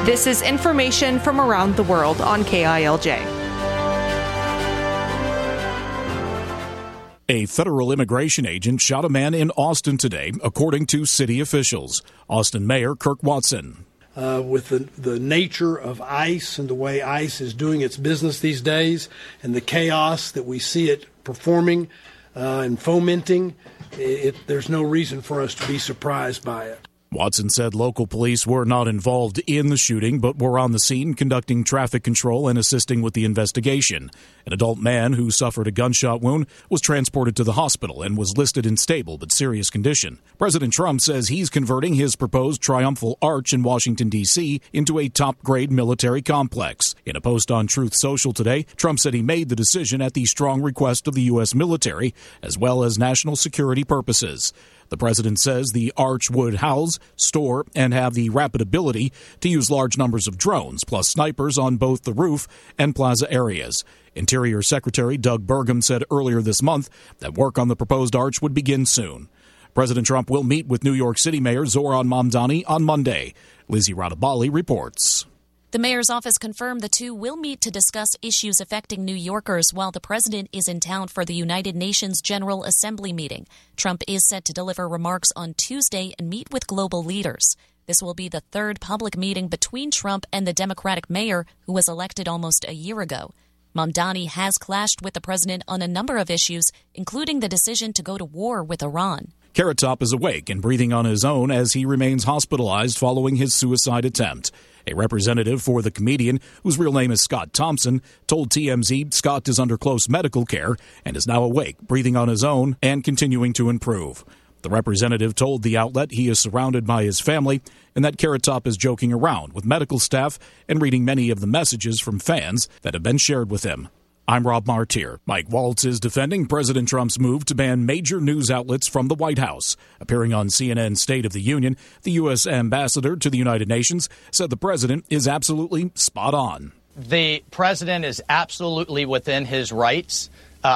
This is information from around the world on KILJ. A federal immigration agent shot a man in Austin today, according to city officials. Austin Mayor Kirk Watson. With the nature of ICE and the way ICE is doing its business these days and the chaos that we see it performing and fomenting, there's no reason for us to be surprised by it. Watson said local police were not involved in the shooting, but were on the scene conducting traffic control and assisting with the investigation. An adult man who suffered a gunshot wound was transported to the hospital and was listed in stable but serious condition. President Trump says he's converting his proposed Triumphal Arch in Washington, D.C. into a top-grade military complex. In a post on Truth Social today, Trump said he made the decision at the strong request of the U.S. military, as well as national security purposes. The president says the arch would house, store, and have the rapid ability to use large numbers of drones, plus snipers on both the roof and plaza areas. Interior Secretary Doug Burgum said earlier this month that work on the proposed arch would begin soon. President Trump will meet with New York City Mayor Zoran Mamdani on Monday. Lizzie Radabali reports. The mayor's office confirmed the two will meet to discuss issues affecting New Yorkers while the president is in town for the United Nations General Assembly meeting. Trump is set to deliver remarks on Tuesday and meet with global leaders. This will be the third public meeting between Trump and the Democratic mayor who was elected almost a year ago. Mamdani has clashed with the president on a number of issues, including the decision to go to war with Iran. Carrot Top is awake and breathing on his own as he remains hospitalized following his suicide attempt. A representative for the comedian, whose real name is Scott Thompson, told TMZ Scott is under close medical care and is now awake, breathing on his own, and continuing to improve. The representative told the outlet he is surrounded by his family and that Carrot Top is joking around with medical staff and reading many of the messages from fans that have been shared with him. I'm Rob Martier. Mike Waltz is defending President Trump's move to ban major news outlets from the White House. Appearing on CNN's State of the Union, the U.S. ambassador to the United Nations said the president is absolutely spot on. The president is absolutely within his rights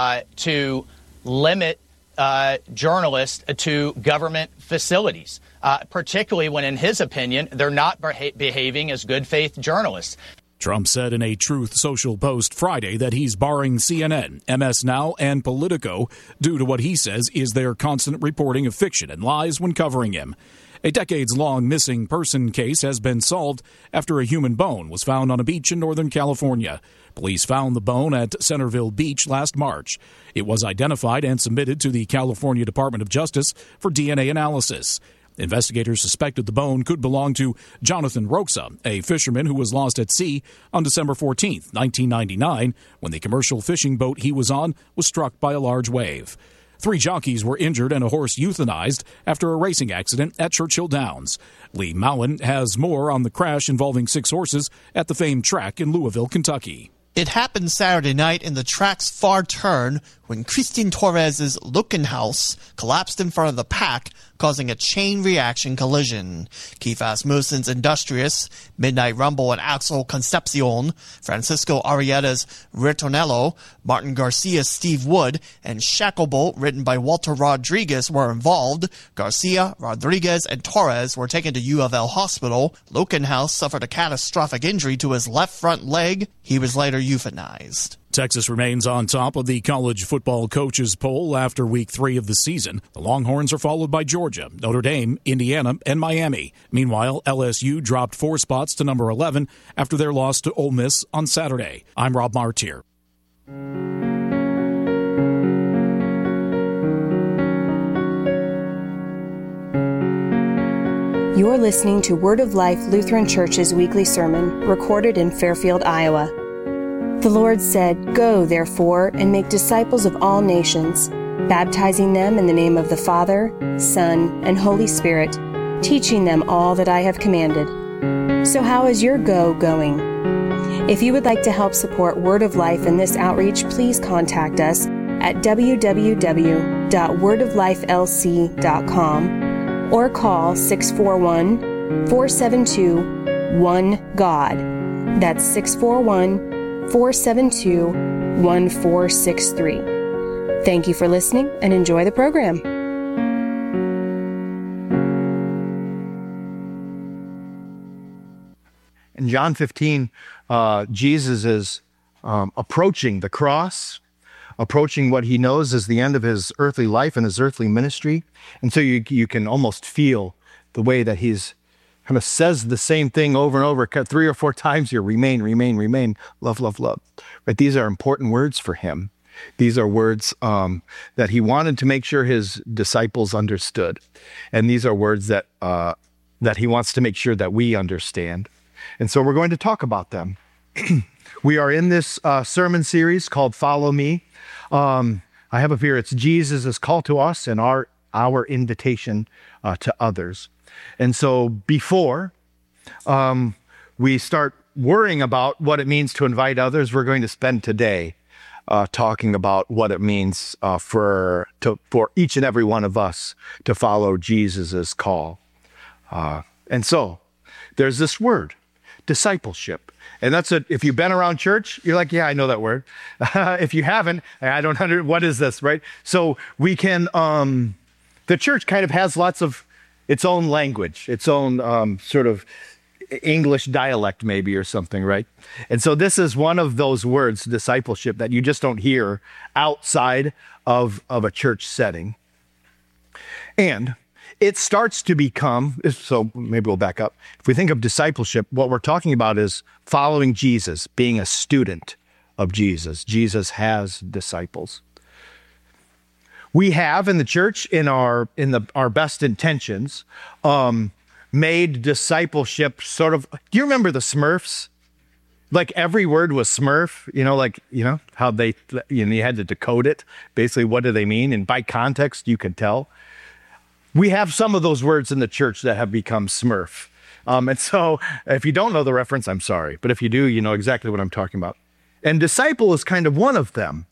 to limit journalists to government facilities, particularly when, in his opinion, they're not behaving as good faith journalists. Trump said in a Truth Social post Friday that he's barring CNN, MS Now, and Politico due to what he says is their constant reporting of fiction and lies when covering him. A decades-long missing person case has been solved after a human bone was found on a beach in Northern California. Police found the bone at Centerville Beach last March. It was identified and submitted to the California Department of Justice for DNA analysis. Investigators suspected the bone could belong to Jonathan Roxa, a fisherman who was lost at sea on December 14, 1999, when the commercial fishing boat he was on was struck by a large wave. 3 jockeys were injured and a horse euthanized after a racing accident at Churchill Downs. Lee Mowen has more on the crash involving 6 horses at the famed track in Louisville, Kentucky. It happened Saturday night in the track's far turn when Christine Torres' Luckenhaus collapsed in front of the pack, causing a chain reaction collision. Keith Asmussen's Industrious, Midnight Rumble and Axel Concepcion, Francisco Arrieta's Ritornello, Martin Garcia's Steve Wood, and Shacklebolt, written by Walter Rodriguez, were involved. Garcia, Rodriguez, and Torres were taken to U of L Hospital. Luckenhaus suffered a catastrophic injury to his left front leg. He was later euthanized. Texas remains on top of the college football coaches poll after week 3 of the season. The Longhorns are followed by Georgia, Notre Dame, Indiana, and Miami. Meanwhile, LSU dropped 4 spots to number 11 after their loss to Ole Miss on Saturday. I'm Rob Martier. You're listening to Word of Life Lutheran Church's weekly sermon, recorded in Fairfield, Iowa. The Lord said, "Go, therefore, and make disciples of all nations, baptizing them in the name of the Father, Son, and Holy Spirit, teaching them all that I have commanded." So how is your go going? If you would like to help support Word of Life in this outreach, please contact us at www.wordoflifelc.com or call 641-472-1GOD. That's 641-472-1463. Thank you for listening and enjoy the program. In John 15, Jesus is approaching the cross, approaching what he knows is the end of his earthly life and his earthly ministry. And so you can almost feel the way that he's kind of says the same thing over and over, 3 or 4 times here: remain, remain, remain, love, love, love. Right? These are important words for him. These are words that he wanted to make sure his disciples understood. And these are words that he wants to make sure that we understand. And so we're going to talk about them. We are in this sermon series called Follow Me. I have up here, it's Jesus' call to us and our invitation to others. And so before we start worrying about what it means to invite others, we're going to spend today talking about what it means for each and every one of us to follow Jesus' call. And so there's this word, discipleship. And that's if you've been around church, you're like, yeah, I know that word. If you haven't, I don't know, what is this, right? So we can, the church kind of has lots of its own language, its own sort of English dialect maybe or something, right? And so this is one of those words, discipleship, that you just don't hear outside of a church setting. And it starts to become, so maybe we'll back up. If we think of discipleship, what we're talking about is following Jesus, being a student of Jesus. Jesus has disciples. We have in the church, in our best intentions, made discipleship sort of, do you remember the Smurfs? Like every word was Smurf, how they, you had to decode it. Basically, what do they mean? And by context, you can tell. We have some of those words in the church that have become Smurf. And so if you don't know the reference, I'm sorry. But if you do, you know exactly what I'm talking about. And disciple is kind of one of them.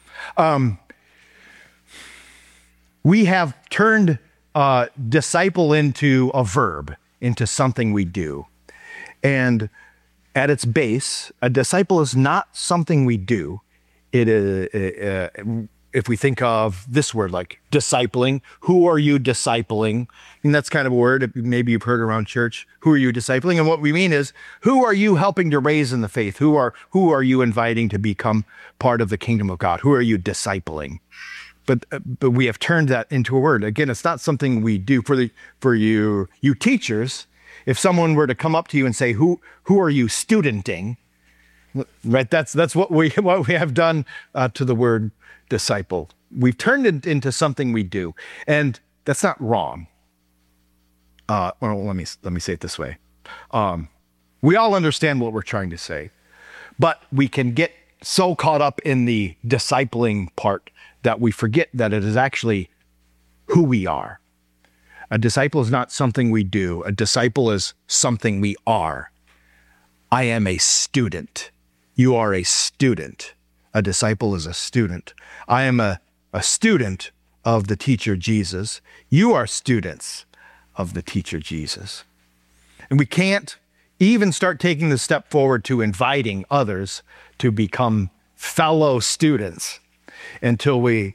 We have turned disciple into a verb, into something we do. And at its base, a disciple is not something we do. It is, if we think of this word like discipling, who are you discipling? And that's kind of a word maybe you've heard around church. Who are you discipling? And what we mean is, who are you helping to raise in the faith? Who are you inviting to become part of the kingdom of God? Who are you discipling? But we have turned that into a word. Again, it's not something we do. For you teachers, if someone were to come up to you and say, who are you studenting? Right, that's what we have done to the word disciple. We've turned it into something we do, and that's not wrong. Well, let me say it this way. We all understand what we're trying to say, but we can get so caught up in the discipling part that we forget that it is actually who we are. A disciple is not something we do. A disciple is something we are. I am a student. You are a student. A disciple is a student. I am a student of the teacher Jesus. You are students of the teacher Jesus. And we can't even start taking the step forward to inviting others to become fellow students until we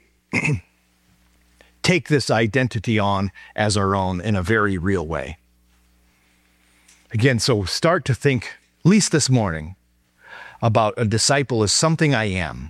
take this identity on as our own in a very real way. Again, so start to think, at least this morning, about a disciple as something I am.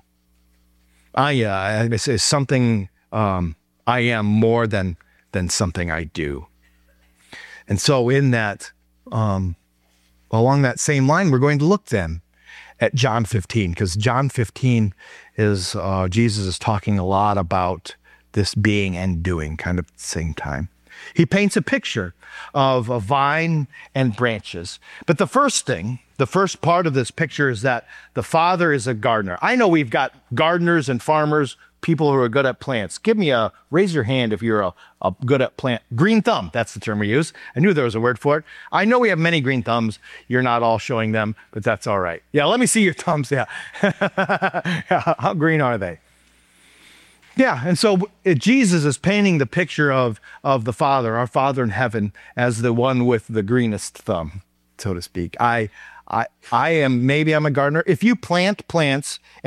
I say something I am more than something I do. And so in that, along that same line, we're going to look then at John 15, because John 15 is, Jesus is talking a lot about this being and doing kind of at the same time. He paints a picture of a vine and branches. But the first part of this picture is that the Father is a gardener. I know we've got gardeners and farmers, people who are good at plants. Raise your hand if you're a good at plant. Green thumb, that's the term we use. I knew there was a word for it. I know we have many green thumbs. You're not all showing them, but that's all right. Yeah, let me see your thumbs. Yeah. How green are they? Yeah, and so Jesus is painting the picture of the Father, our Father in heaven, as the one with the greenest thumb, so to speak. I'm a gardener. If you plant plants